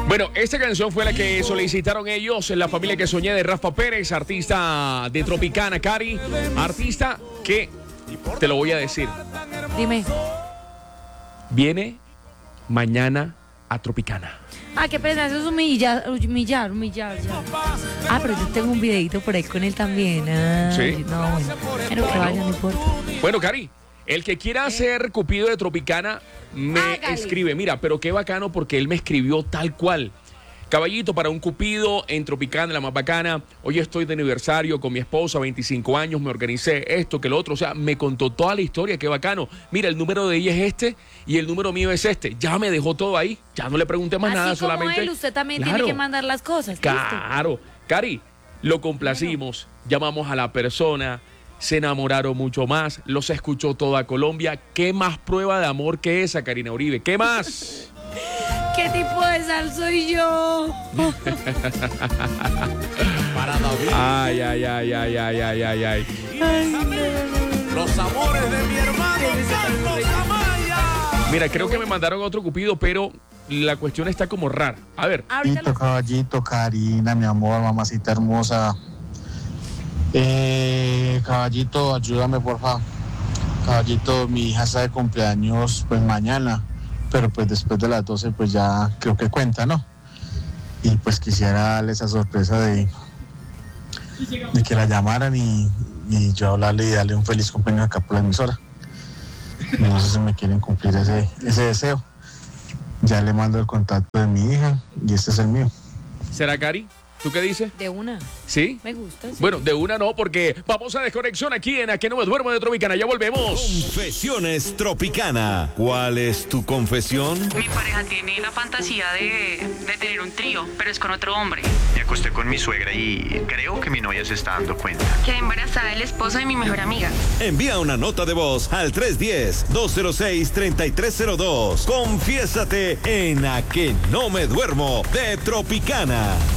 Bueno, esta canción fue la que solicitaron ellos en La Familia que Soñé de Rafa Pérez, artista de Tropicana, Cari. Artista que, te lo voy a decir, Dime. viene mañana a Tropicana. Ah, qué pena, eso es humillar. Ah, pero yo tengo un videito por ahí con él también. Ah, ¿Sí? No, bueno. Pero que vaya, no importa. Bueno, Cari, el que quiera ser Cupido de Tropicana me Hágale. escribe. Mira, pero qué bacano porque él me escribió tal cual. Caballito, para un Cupido en Tropicana, la más bacana. Hoy estoy de aniversario con mi esposa, 25 años, me organicé esto, que lo otro. O sea, me contó toda la historia, qué bacano. Mira, el número de ella es este y el número mío es este. Ya me dejó todo ahí, ya no le pregunté más Así nada, como solamente. él, usted también Claro. tiene que mandar las cosas. ¿Listo? Claro. Cari, lo complacimos, llamamos a la persona, se enamoraron mucho más, los escuchó toda Colombia. ¿Qué más prueba de amor que esa, Karina Uribe? ¿Qué más? ¿Qué tipo de sal soy yo? Para David, Ay, ay, ay, ay, ay, ay, ay, ay. los amores de mi hermano Carlos Amaya. Mira, creo que me mandaron otro Cupido, pero la cuestión está como rara. A ver, Ahorita lo... Caballito, Karina, mi amor, mamacita hermosa. Caballito, ayúdame, porfa. Caballito, mi hija está de cumpleaños, pues mañana, pero pues después de las 12, pues ya creo que cuenta, ¿no? Y pues quisiera darle esa sorpresa de que la llamaran y yo hablarle y darle un feliz cumpleaños acá por la emisora. No sé si me quieren cumplir ese deseo. Ya le mando el contacto de mi hija y este es el mío. ¿será Cari? ¿Tú qué dices? De una. ¿Sí? Me gusta. Sí. Bueno, de una no, porque vamos a desconexión aquí en A Que No Me Duermo de Tropicana. Ya volvemos. Confesiones Tropicana. ¿Cuál es tu confesión? Mi pareja tiene la fantasía de tener un trío, pero es con otro hombre. Me acosté con mi suegra y creo que mi novia se está dando cuenta. Quedé embarazada del esposo de mi mejor amiga. Envía una nota de voz al 310-206-3302. Confiésate en A Que No Me Duermo de Tropicana.